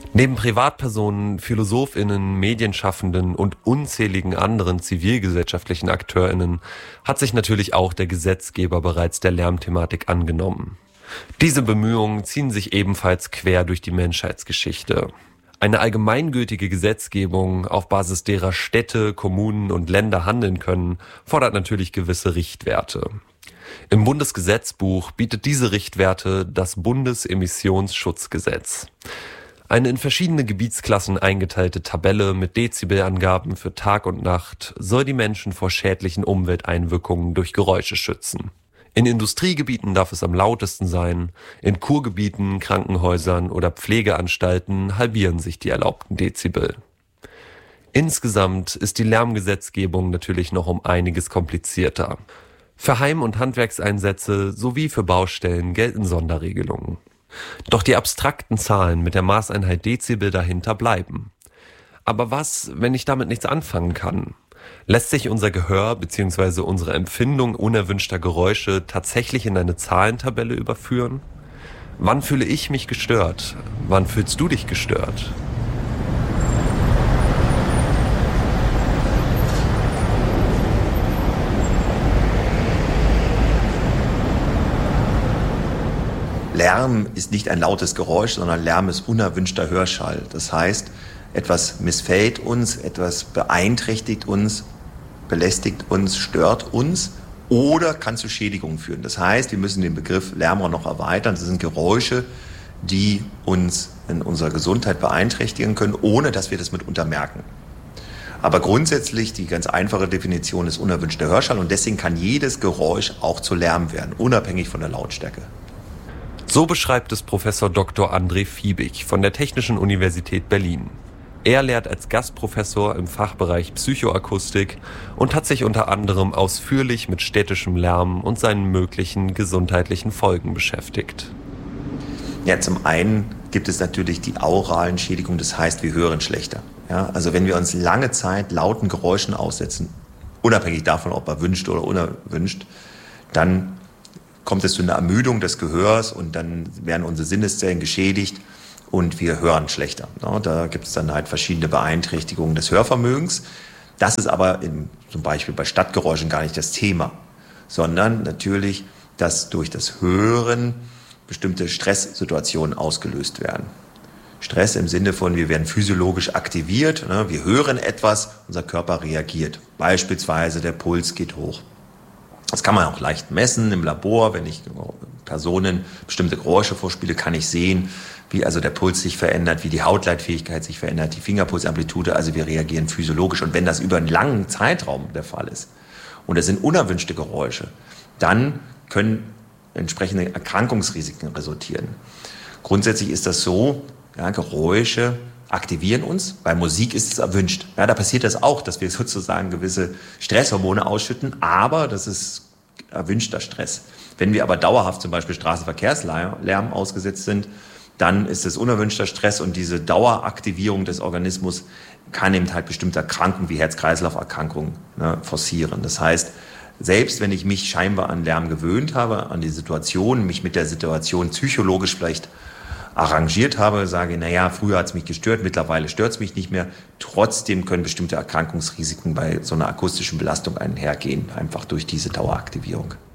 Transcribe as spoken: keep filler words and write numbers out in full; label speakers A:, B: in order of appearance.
A: Neben Privatpersonen, PhilosophInnen, Medienschaffenden und unzähligen anderen zivilgesellschaftlichen AkteurInnen hat sich natürlich auch der Gesetzgeber bereits der Lärmthematik angenommen. Diese Bemühungen ziehen sich ebenfalls quer durch die Menschheitsgeschichte. Eine allgemeingültige Gesetzgebung, auf Basis derer Städte, Kommunen und Länder handeln können, fordert natürlich gewisse Richtwerte. Im Bundesgesetzbuch bietet diese Richtwerte das Bundesemissionsschutzgesetz. Eine in verschiedene Gebietsklassen eingeteilte Tabelle mit Dezibelangaben für Tag und Nacht soll die Menschen vor schädlichen Umwelteinwirkungen durch Geräusche schützen. In Industriegebieten darf es am lautesten sein, in Kurgebieten, Krankenhäusern oder Pflegeanstalten halbieren sich die erlaubten Dezibel. Insgesamt ist die Lärmgesetzgebung natürlich noch um einiges komplizierter. Für Heim- und Handwerkseinsätze sowie für Baustellen gelten Sonderregelungen. Doch die abstrakten Zahlen mit der Maßeinheit Dezibel dahinter bleiben. Aber was, wenn ich damit nichts anfangen kann? Lässt sich unser Gehör bzw. unsere Empfindung unerwünschter Geräusche tatsächlich in eine Zahlentabelle überführen? Wann fühle ich mich gestört? Wann fühlst du dich gestört?
B: Lärm ist nicht ein lautes Geräusch, sondern Lärm ist unerwünschter Hörschall. Das heißt, etwas missfällt uns, etwas beeinträchtigt uns, belästigt uns, stört uns oder kann zu Schädigungen führen. Das heißt, wir müssen den Begriff Lärm auch noch erweitern. Das sind Geräusche, die uns in unserer Gesundheit beeinträchtigen können, ohne dass wir das mitunter merken. Aber grundsätzlich, die ganz einfache Definition ist unerwünschter Hörschall und deswegen kann jedes Geräusch auch zu Lärm werden, unabhängig von der Lautstärke.
A: So beschreibt es Professor Doktor André Fiebig von der Technischen Universität Berlin. Er lehrt als Gastprofessor im Fachbereich Psychoakustik und hat sich unter anderem ausführlich mit städtischem Lärm und seinen möglichen gesundheitlichen Folgen beschäftigt.
B: Ja, zum einen gibt es natürlich die auralen Schädigungen, das heißt, wir hören schlechter. Ja, also wenn wir uns lange Zeit lauten Geräuschen aussetzen, unabhängig davon, ob erwünscht oder unerwünscht, dann kommt es zu einer Ermüdung des Gehörs und dann werden unsere Sinneszellen geschädigt und wir hören schlechter. Ja, da gibt es dann halt verschiedene Beeinträchtigungen des Hörvermögens. Das ist aber in, zum Beispiel bei Stadtgeräuschen gar nicht das Thema, sondern natürlich, dass durch das Hören bestimmte Stresssituationen ausgelöst werden. Stress im Sinne von, wir werden physiologisch aktiviert, ne? Wir hören etwas, unser Körper reagiert. Beispielsweise der Puls geht hoch. Das kann man auch leicht messen im Labor. Wenn ich Personen bestimmte Geräusche vorspiele, kann ich sehen, wie also der Puls sich verändert, wie die Hautleitfähigkeit sich verändert, die Fingerpulsamplitude. Also wir reagieren physiologisch. Und wenn das über einen langen Zeitraum der Fall ist und es sind unerwünschte Geräusche, dann können entsprechende Erkrankungsrisiken resultieren. Grundsätzlich ist das so, ja, Geräusche aktivieren uns. Bei Musik ist es erwünscht. Ja, da passiert das auch, dass wir sozusagen gewisse Stresshormone ausschütten, aber das ist erwünschter Stress. Wenn wir aber dauerhaft zum Beispiel Straßenverkehrslärm ausgesetzt sind, dann ist es unerwünschter Stress und diese Daueraktivierung des Organismus kann eben halt bestimmte Erkrankungen wie Herz-Kreislauf-Erkrankungen, ne, forcieren. Das heißt, selbst wenn ich mich scheinbar an Lärm gewöhnt habe, an die Situation, mich mit der Situation psychologisch vielleicht arrangiert habe, sage, naja, früher hat es mich gestört, mittlerweile stört es mich nicht mehr. Trotzdem können bestimmte Erkrankungsrisiken bei so einer akustischen Belastung einhergehen, einfach durch diese Daueraktivierung.